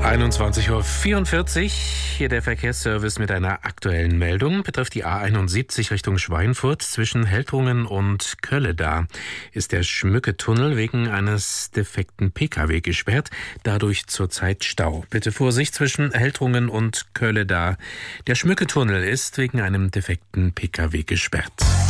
21:44 Uhr, hier der Verkehrsservice mit einer aktuellen Meldung. Betrifft die A71 Richtung Schweinfurt zwischen Heltungen und Kölleda ist der Schmücketunnel wegen eines defekten Pkw gesperrt, dadurch zurzeit Stau. Bitte Vorsicht zwischen Heltungen und Kölleda. Der Schmücketunnel ist wegen einem defekten Pkw gesperrt.